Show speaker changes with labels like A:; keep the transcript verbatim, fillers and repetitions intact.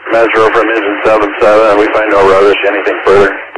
A: Metro from engine seven seven, we find no rubbish, anything further?